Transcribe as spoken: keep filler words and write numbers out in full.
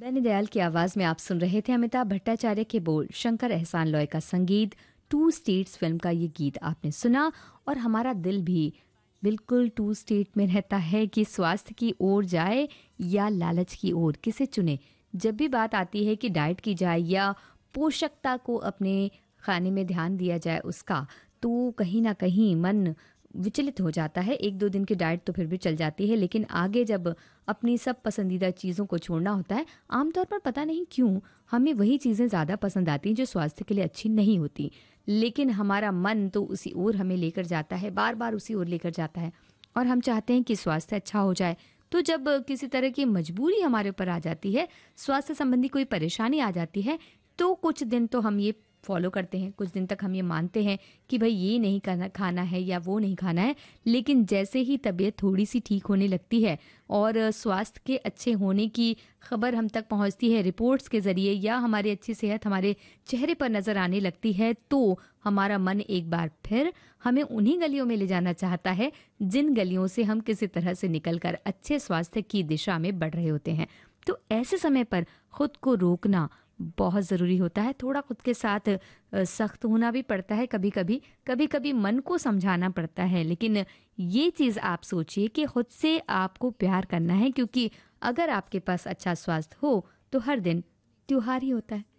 बैनी दयाल की आवाज में आप सुन रहे थे अमिताभ भट्टाचार्य के बोल, शंकर एहसान लॉय का संगीत। टू स्टेट्स फिल्म का ये गीत आपने सुना और हमारा दिल भी बिल्कुल टू स्टेट में रहता है कि स्वास्थ्य की ओर जाए या लालच की ओर, किसे चुने। जब भी बात आती है कि डाइट की जाए या पोषकता को अपने खाने में ध्यान दिया जाए उसका, तो कहीं ना कहीं मन विचलित हो जाता है। एक दो दिन की डाइट तो फिर भी चल जाती है, लेकिन आगे जब अपनी सब पसंदीदा चीज़ों को छोड़ना होता है, आमतौर पर पता नहीं क्यों हमें वही चीज़ें ज़्यादा पसंद आती हैं जो स्वास्थ्य के लिए अच्छी नहीं होती, लेकिन हमारा मन तो उसी ओर हमें लेकर जाता है, बार बार उसी ओर लेकर जाता है और हम चाहते हैं कि स्वास्थ्य अच्छा हो जाए। तो जब किसी तरह की मजबूरी हमारे ऊपर आ जाती है, स्वास्थ्य संबंधी कोई परेशानी आ जाती है, तो कुछ दिन तो हम ये फॉलो करते हैं, कुछ दिन तक हम ये मानते हैं कि भाई ये नहीं करना खाना है या वो नहीं खाना है। लेकिन जैसे ही तबीयत थोड़ी सी ठीक होने लगती है और स्वास्थ्य के अच्छे होने की खबर हम तक पहुंचती है रिपोर्ट्स के ज़रिए, या हमारी अच्छी सेहत हमारे चेहरे पर नज़र आने लगती है, तो हमारा मन एक बार फिर हमें उन्हीं गलियों में ले जाना चाहता है जिन गलियों से हम किसी तरह से निकलकर अच्छे स्वास्थ्य की दिशा में बढ़ रहे होते हैं। तो ऐसे समय पर खुद को रोकना बहुत ज़रूरी होता है। थोड़ा खुद के साथ सख्त होना भी पड़ता है, कभी कभी कभी कभी मन को समझाना पड़ता है। लेकिन ये चीज़ आप सोचिए कि खुद से आपको प्यार करना है, क्योंकि अगर आपके पास अच्छा स्वास्थ्य हो तो हर दिन त्योहार ही होता है।